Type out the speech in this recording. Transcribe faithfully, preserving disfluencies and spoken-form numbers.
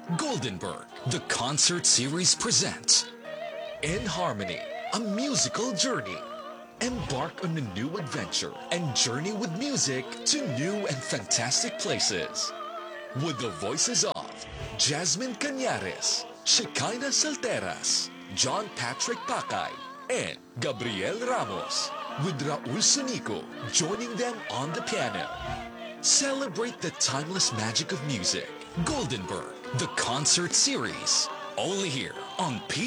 Goldenberg, the concert series presents In Harmony, a musical journey. Embark on a new adventure and journey with music to new and fantastic places. With the voices of Jasmine Cañares, Shekinah Salteras, John Patrick Pacay, and Gabriel Ramos, with Raul Sunico joining them on the piano. Celebrate the timeless magic of music. Goldenberg, the concert series. Only here on P